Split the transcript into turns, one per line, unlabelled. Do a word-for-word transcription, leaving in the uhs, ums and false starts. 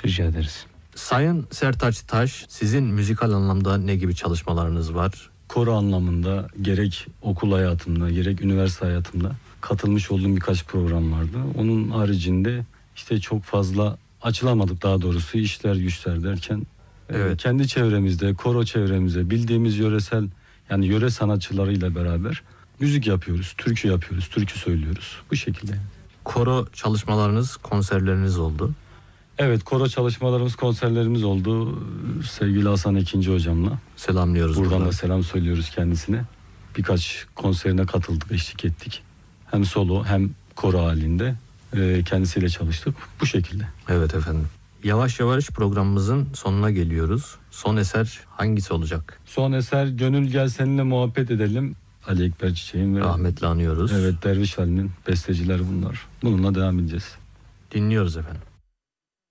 Rica ederiz.
Sayın Sertaç Taş, sizin müzikal anlamda ne gibi çalışmalarınız var?
Koro anlamında gerek okul hayatımda gerek üniversite hayatımda katılmış olduğum birkaç program vardı. Onun haricinde işte çok fazla açılamadık, daha doğrusu işler güçler derken
Evet.
e, kendi çevremizde, koro çevremizde bildiğimiz yöresel, yani yöre sanatçılarıyla beraber müzik yapıyoruz, türkü yapıyoruz, türkü söylüyoruz bu şekilde.
Koro çalışmalarınız, konserleriniz oldu.
Evet, koro çalışmalarımız, konserlerimiz oldu sevgili Hasan Ekinci hocamla.
Selamlıyoruz
Buradan
buradan.
da selam söylüyoruz kendisine. Birkaç konserine katıldık, eşlik ettik. Hem solo hem koro halinde e, kendisiyle çalıştık bu şekilde.
Evet efendim. Yavaş yavaş programımızın sonuna geliyoruz. Son eser hangisi olacak?
Son eser Gönül Gel Seninle Muhabbet Edelim. Ali Ekber Çiçek'in ve
Rahmetli anıyoruz.
evet Derviş Ali'nin besteciler bunlar. Bununla devam edeceğiz.
Dinliyoruz efendim.